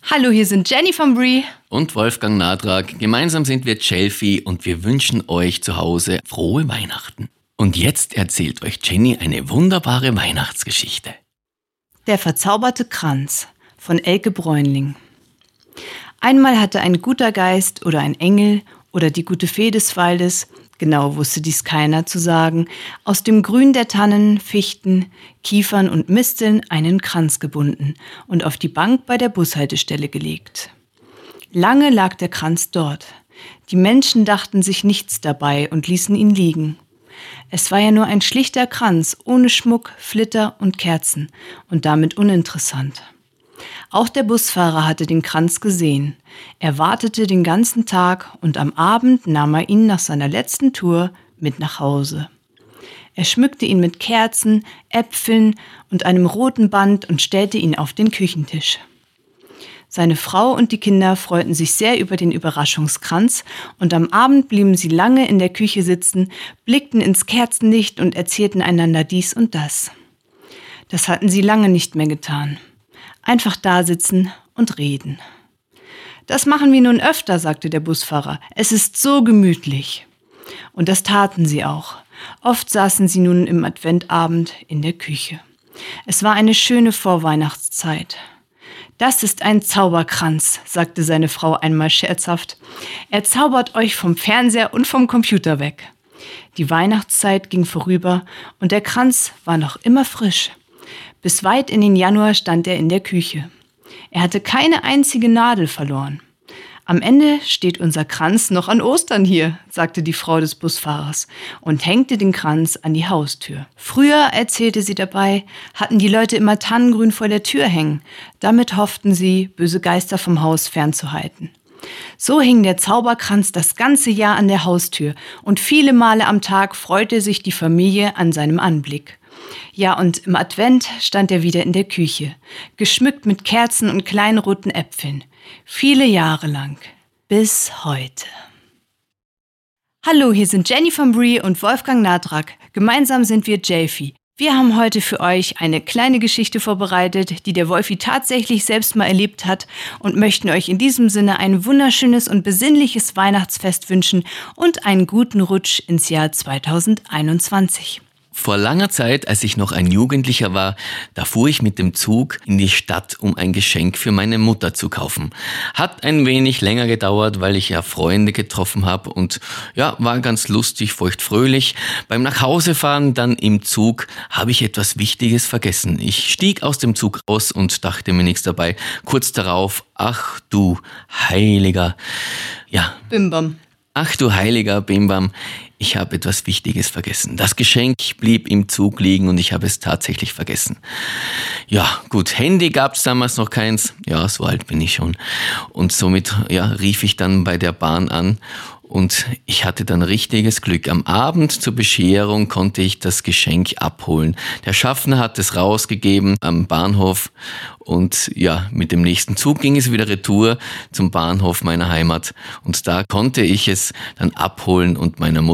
Hallo, hier sind Jenny von Brie und Wolfgang Nadrak. Gemeinsam sind wir Jelfi und wir wünschen euch zu Hause frohe Weihnachten. Und jetzt erzählt euch Jenny eine wunderbare Weihnachtsgeschichte. Der verzauberte Kranz von Elke Bräunling. Einmal hatte ein guter Geist oder ein Engel oder die gute Fee des Waldes, genau wusste dies keiner zu sagen, aus dem Grün der Tannen, Fichten, Kiefern und Misteln einen Kranz gebunden und auf die Bank bei der Bushaltestelle gelegt. Lange lag der Kranz dort. Die Menschen dachten sich nichts dabei und ließen ihn liegen. Es war ja nur ein schlichter Kranz, ohne Schmuck, Flitter und Kerzen und damit uninteressant. Auch der Busfahrer hatte den Kranz gesehen. Er wartete den ganzen Tag und am Abend nahm er ihn nach seiner letzten Tour mit nach Hause. Er schmückte ihn mit Kerzen, Äpfeln und einem roten Band und stellte ihn auf den Küchentisch. Seine Frau und die Kinder freuten sich sehr über den Überraschungskranz und am Abend blieben sie lange in der Küche sitzen, blickten ins Kerzenlicht und erzählten einander dies und das. Das hatten sie lange nicht mehr getan. Einfach da sitzen und reden. Das machen wir nun öfter, sagte der Busfahrer. Es ist so gemütlich. Und das taten sie auch. Oft saßen sie nun im Adventabend in der Küche. Es war eine schöne Vorweihnachtszeit. Das ist ein Zauberkranz, sagte seine Frau einmal scherzhaft. Er zaubert euch vom Fernseher und vom Computer weg. Die Weihnachtszeit ging vorüber und der Kranz war noch immer frisch. Bis weit in den Januar stand er in der Küche. Er hatte keine einzige Nadel verloren. Am Ende steht unser Kranz noch an Ostern hier, sagte die Frau des Busfahrers und hängte den Kranz an die Haustür. Früher, erzählte sie dabei, hatten die Leute immer Tannengrün vor der Tür hängen. Damit hofften sie, böse Geister vom Haus fernzuhalten. So hing der Zauberkranz das ganze Jahr an der Haustür und viele Male am Tag freute sich die Familie an seinem Anblick. Ja, und im Advent stand er wieder in der Küche, geschmückt mit Kerzen und kleinen roten Äpfeln. Viele Jahre lang. Bis heute. Hallo, hier sind Jenny von Brie und Wolfgang Nadrak. Gemeinsam sind wir Jelfi. Wir haben heute für euch eine kleine Geschichte vorbereitet, die der Wolfi tatsächlich selbst mal erlebt hat und möchten euch in diesem Sinne ein wunderschönes und besinnliches Weihnachtsfest wünschen und einen guten Rutsch ins Jahr 2021. Vor langer Zeit, als ich noch ein Jugendlicher war, da fuhr ich mit dem Zug in die Stadt, um ein Geschenk für meine Mutter zu kaufen. Hat ein wenig länger gedauert, weil ich ja Freunde getroffen habe und ja, war ganz lustig, feuchtfröhlich. Beim Nachhausefahren dann im Zug habe ich etwas Wichtiges vergessen. Ich stieg aus dem Zug aus und dachte mir nichts dabei. Kurz darauf, ach du heiliger, ja. Bimbam. Ach du heiliger Bimbam, ich habe etwas Wichtiges vergessen. Das Geschenk blieb im Zug liegen und ich habe es tatsächlich vergessen. Ja, gut, Handy gab es damals noch keins. Ja, so alt bin ich schon. Und somit rief ich dann bei der Bahn an und ich hatte dann richtiges Glück. Am Abend zur Bescherung konnte ich das Geschenk abholen. Der Schaffner hat es rausgegeben am Bahnhof und ja, mit dem nächsten Zug ging es wieder retour zum Bahnhof meiner Heimat und da konnte ich es dann abholen und meiner Mutter